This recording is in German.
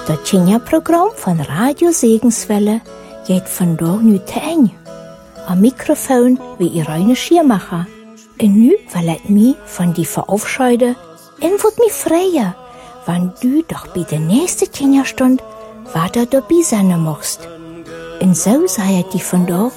Das Kinderprogramm von Radio Segenswelle geht von da nu te Ende. Am Mikrofon wie Irene Schiermacher. Und nu verlet mich von die Verabscheide und wird mich freuen, wenn du doch bei der nächsten Kinderstunde weiter dabei sein machst. Und so sei die von da